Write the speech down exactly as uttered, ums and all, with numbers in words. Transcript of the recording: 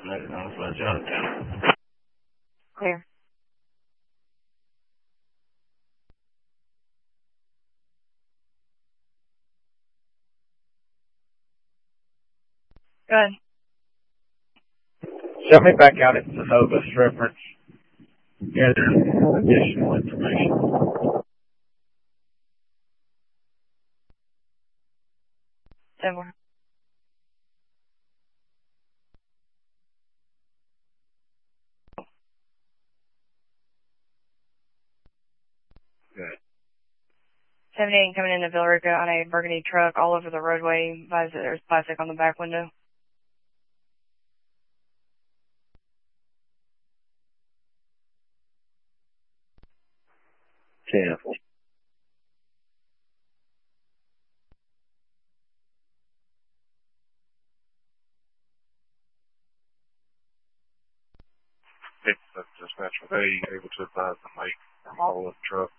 Clear. Go ahead. Send me back out into the Novus reference. Gather additional information. Denver. Good. seventy-eight coming into Villarica on a burgundy truck all over the roadway. Advise that there's plastic on the back window. ten. Dispatch, are they able to advise the make from all of the truck?